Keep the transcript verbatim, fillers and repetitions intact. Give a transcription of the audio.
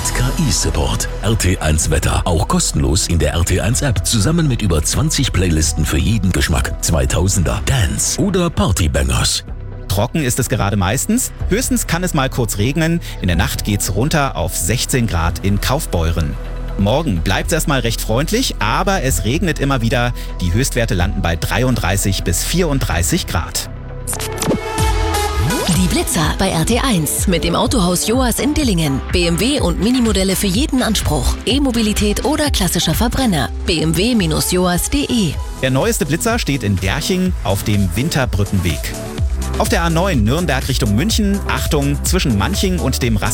Mit K I-Support. R T eins Wetter. Auch kostenlos in der R T eins App. Zusammen mit über zwanzig Playlisten für jeden Geschmack. zweitausender, Dance oder Partybangers. Trocken ist es gerade meistens. Höchstens kann es mal kurz regnen. In der Nacht geht's runter auf sechzehn Grad in Kaufbeuren. Morgen bleibt es erstmal recht freundlich, aber es regnet immer wieder. Die Höchstwerte landen bei dreiunddreißig bis vierunddreißig Grad. Die Blitzer bei R T eins mit dem Autohaus Joas in Dillingen. B M W und Minimodelle für jeden Anspruch. E-Mobilität oder klassischer Verbrenner. b m w Bindestrich joas punkt de. Der neueste Blitzer steht in Derching auf dem Winterbrückenweg. Auf der A neun Nürnberg Richtung München, Achtung, zwischen Manching und dem Rast